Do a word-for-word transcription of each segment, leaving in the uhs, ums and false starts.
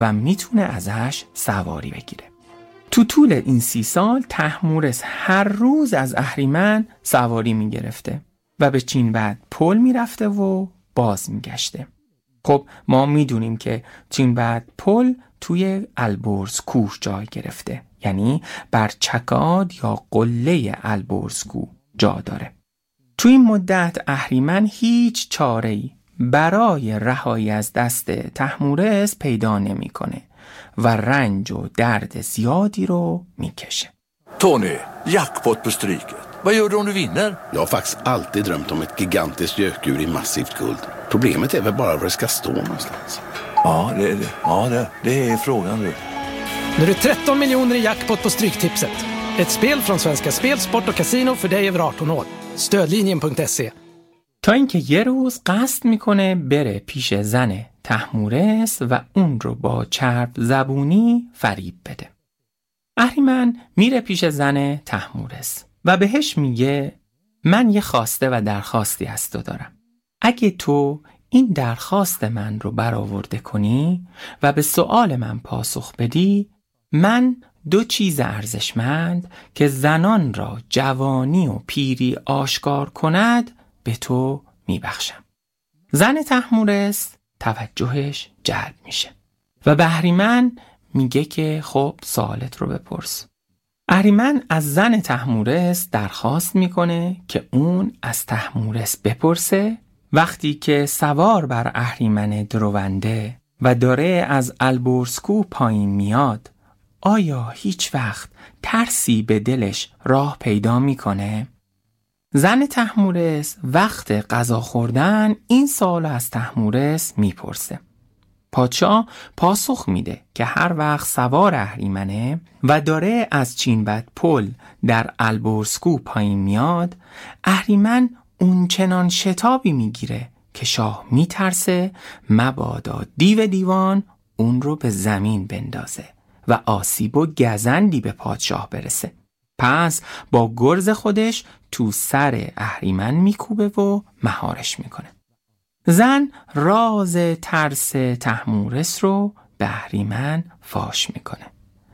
و میتونه ازش سواری بگیره. تو طول این سی سال تحمورس هر روز از اهریمن سواری میگرفته و به چینبد پل میرفته و باز میگشته. خب ما میدونیم که چینبد پل توی البرز کوه جای گرفته، یعنی بر چکاد یا قله البرز کوه جا داره. توی این مدت اهریمن هیچ چاره‌ای برای رهایی از دست تحمورس پیدا نمی‌کنه و رنج و درد زیادی رو میکشه. Tony, jackpot på stryket. Vad gör du om du vinner? Jag har faktiskt alltid drömt om ett gigantiskt gökur i massivt guld. Problemet är väl bara var det ska stå någonstans. Ja, det, det, ja det, det är frågan nu. Nu är det tretton miljoner i jackpot på Stryktipset. Ett spel från Svenska Spel, Sport och Casino för dig över arton år. Stödlinjen punkt se. تا اینکه یه روز قصد میکنه بره پیش زن تحمورس و اون رو با چرب زبونی فریب بده. اهریمن میره پیش زن تحمورس و بهش میگه من یه خواسته و درخواستی از تو دارم. اگه تو این درخواست من رو برآورده کنی و به سؤال من پاسخ بدی، من دو چیز ارزشمند که زنان را جوانی و پیری آشکار کند به تو میبخشم. زن تحمورس توجهش جلب میشه و به اهریمن میگه که خب سوالت رو بپرس. اهریمن از زن تحمورس درخواست میکنه که اون از تحمورس بپرسه وقتی که سوار بر اهریمن درونده و داره از البرز کوه پایین میاد، آیا هیچ وقت ترسی به دلش راه پیدا میکنه؟ زن تحمورس وقت غذا خوردن این سوال از تحمورس میپرسه. پادشاه پاسخ میده که هر وقت سوار اهریمنه و داره از چینبد پل در البرز کوه پایین میاد، اهریمن اون چنان شتابی میگیره که شاه میترسه مبادا دیو دیوان اون رو به زمین بندازه و آسیب و گزندی به پادشاه برسه. پس با گرز خودش تو سر اهریمن میکوبه و مهارش میکنه. زن راز ترس تحمورس رو به اهریمن فاش میکنه.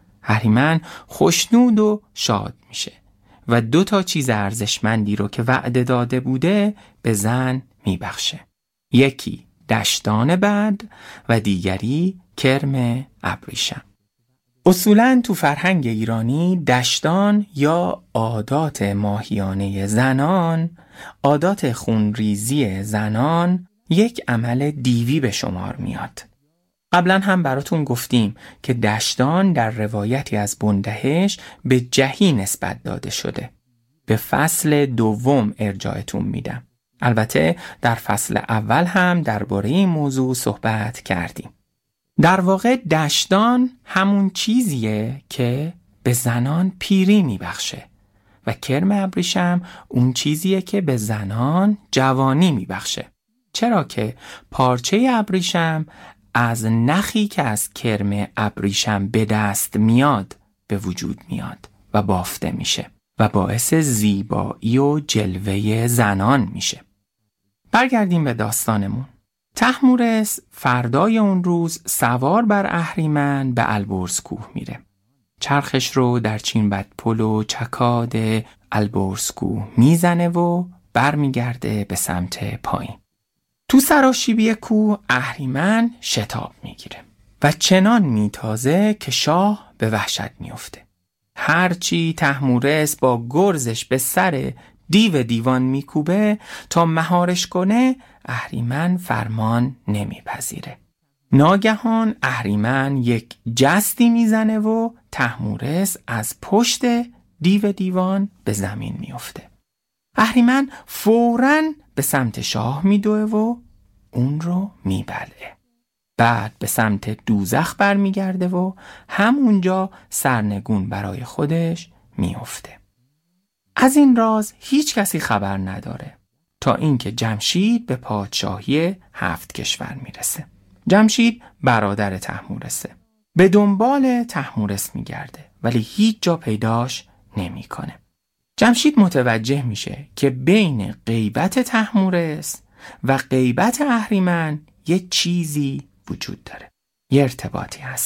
اهریمن خوشنود و شاد میشه و دو تا چیز ارزشمندی رو که وعده داده بوده به زن میبخشه. یکی دشتان بد و دیگری کرم ابریشم. اصولاً تو فرهنگ ایرانی دشتان یا عادات ماهیانه زنان، عادات خونریزی زنان یک عمل دیوی به شمار میاد. قبلا هم براتون گفتیم که دشتان در روایتی از بندهش به جهی نسبت داده شده. به فصل دوم ارجاعتون میدم. البته در فصل اول هم درباره این موضوع صحبت کردیم. در واقع دشتان همون چیزیه که به زنان پیری میبخشه و کرم ابریشم اون چیزیه که به زنان جوانی میبخشه. چرا که پارچه ابریشم از نخی که از کرم ابریشم به دست میاد به وجود میاد و بافته میشه و باعث زیبایی و جلوه زنان میشه. برگردیم به داستانمون. تحمورس فردای اون روز سوار بر اهریمن به البرز کوه میره. چرخش رو در چینبد پل و چکاد البرز کوه میزنه و برمیگرده به سمت پایین. تو سراشیبی کوه اهریمن شتاب میگیره و چنان میتازه که شاه به وحشت میفته. هرچی تحمورس با گرزش به سر دیو دیوان میکوبه تا مهارش کنه، اهریمن فرمان نمیپذیره. ناگهان اهریمن یک جستی میزنه و تحمورس از پشت دیو دیوان به زمین میفته. اهریمن فوراً به سمت شاه میدوه و اون رو میبلعه. بعد به سمت دوزخ برمیگرده و همونجا سرنگون برای خودش میفته. از این راز هیچ کسی خبر نداره تا اینکه جمشید به پادشاهی هفت کشور میرسه. جمشید برادر تحمورسه. به دنبال تحمورس میگرده ولی هیچ جا پیداش نمیکنه. جمشید متوجه میشه که بین غیبت تحمورس و غیبت اهریمن یه چیزی وجود داره. یه ارتباطی هست.